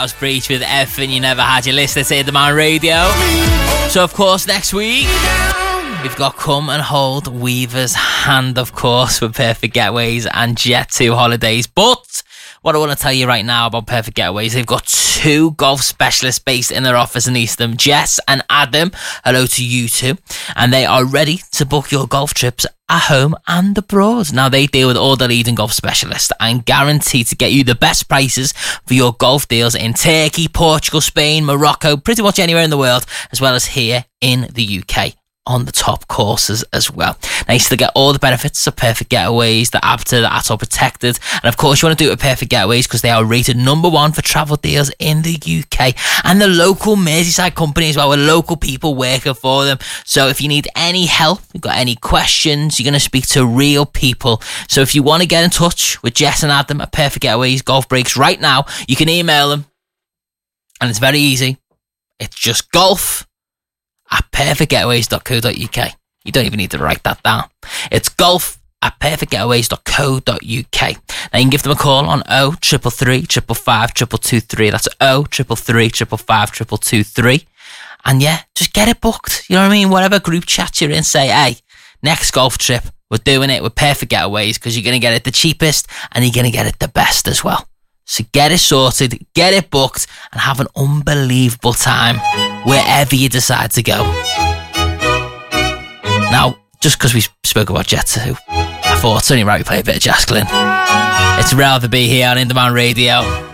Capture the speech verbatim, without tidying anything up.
was Breach with everything you never had. You listening to Indie Radio. So, of course, next week, we've got Come and Hold Weaver's Hand, of course, with Perfect Getaways and Jet two Holidays. But what I want to tell you right now about Perfect Getaways, they've got two golf specialists based in their office in Eastham, Jess and Adam. Hello to you two. And they are ready to book your golf trips at home and abroad. Now, they deal with all the leading golf specialists and guarantee to get you the best prices for your golf deals in Turkey, Portugal, Spain, Morocco, pretty much anywhere in the world, as well as here in the U K. On the top courses as well. Now, you still get all the benefits of Perfect Getaways, the A B T A, the A T O protected, and of course you want to do it with Perfect Getaways because they are rated number one for travel deals in the U K, and the local Merseyside company as well, with local people working for them. So if you need any help, you've got any questions, you're going to speak to real people. So if you want to get in touch with Jess and Adam at Perfect Getaways Golf Breaks right now, you can email them, and it's very easy. It's just golf at perfect getaways dot co dot uk. You don't even need to write that down. It's golf at perfect getaways dot co dot uk. Now you can give them a call on oh three three three, five five five, two two three. That's oh three three three, five five five, two two three. And yeah, just get it booked. You know what I mean? Whatever group chat you're in, say, hey, next golf trip, we're doing it with Perfect Getaways because you're going to get it the cheapest and you're going to get it the best as well. So get it sorted, get it booked, and have an unbelievable time wherever you decide to go. Now, just because we spoke about Jet two, I thought it's only right we play a bit of Jacqueline. It's rather be here on Indie Radio.